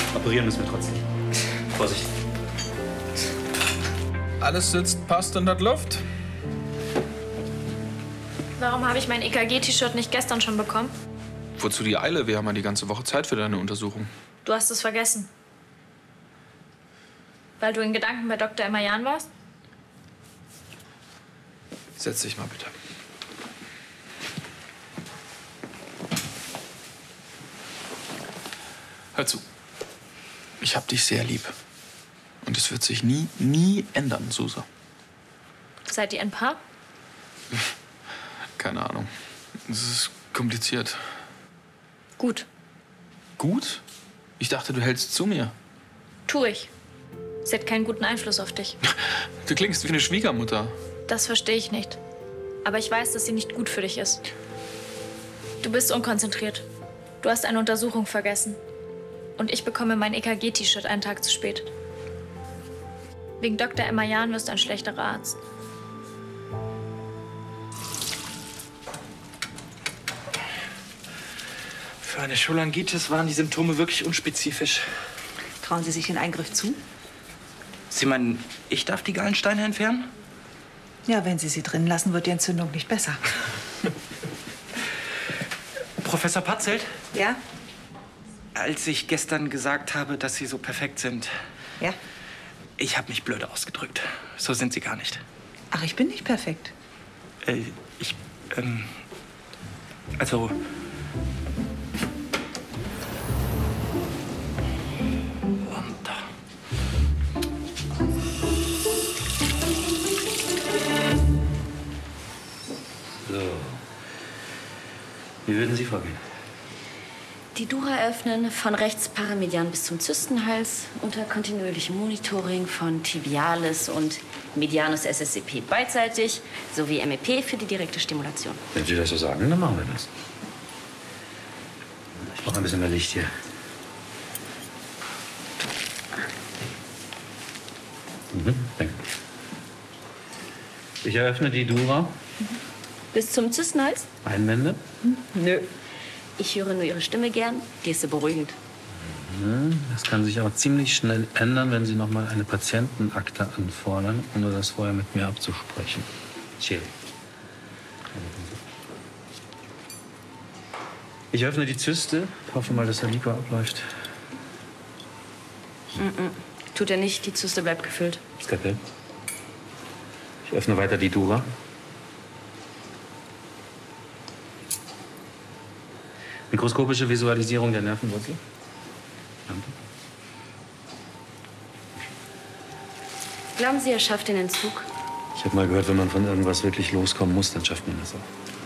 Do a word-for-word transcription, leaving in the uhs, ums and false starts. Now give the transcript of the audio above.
Operieren müssen wir trotzdem. Vorsicht. Alles sitzt, passt und hat Luft. Warum habe ich mein E K G-T-Shirt nicht gestern schon bekommen? Wozu die Eile? Wir haben ja die ganze Woche Zeit für deine Untersuchung. Du hast es vergessen. Weil du in Gedanken bei Doktor Emayan warst? Setz dich mal bitte. Hör zu. Ich hab dich sehr lieb. Und es wird sich nie, nie ändern, Susa. Seid ihr ein Paar? Keine Ahnung. Es ist kompliziert. Gut. Gut? Ich dachte, du hältst zu mir. Tu ich. Sie hat keinen guten Einfluss auf dich. Du klingst wie eine Schwiegermutter. Das verstehe ich nicht. Aber ich weiß, dass sie nicht gut für dich ist. Du bist unkonzentriert. Du hast eine Untersuchung vergessen. Und ich bekomme mein E K G-T-Shirt einen Tag zu spät. Wegen Doktor Emayan wirst du ein schlechterer Arzt. Für eine Cholangitis waren die Symptome wirklich unspezifisch. Trauen Sie sich den Eingriff zu? Sie meinen, ich darf die Gallensteine entfernen? Ja, wenn Sie sie drin lassen, wird die Entzündung nicht besser. Professor Patzelt? Ja? Als ich gestern gesagt habe, dass Sie so perfekt sind, Ja? ich habe mich blöd ausgedrückt. So sind Sie gar nicht. Ach, ich bin nicht perfekt. Äh, ich, ähm, also... Und da. So. Wie würden Sie vorgehen? Die Dura öffnen von rechts paramedian bis zum Zystenhals unter kontinuierlichem Monitoring von Tibialis und Medianus S S C P beidseitig sowie M E P für die direkte Stimulation. Wenn Sie das so sagen, dann machen wir das. Ich brauche ein bisschen mehr Licht hier. Mhm, danke. Ich eröffne die Dura. Bis zum Zystenhals? Einwände. Nö. Ich höre nur Ihre Stimme gern. Die ist so beruhigend. Das kann sich aber ziemlich schnell ändern, wenn Sie noch mal eine Patientenakte anfordern, ohne das vorher mit mir abzusprechen. Chill. Ich öffne die Zyste. Hoffe mal, dass der Lipo abläuft. Mm-mm. Tut er nicht. Die Zyste bleibt gefüllt. Skalpell. Ich öffne weiter die Dura. Mikroskopische Visualisierung der Nervenwurzel. Danke. Glauben Sie, er schafft den Entzug? Ich habe mal gehört, wenn man von irgendwas wirklich loskommen muss, dann schafft man das auch.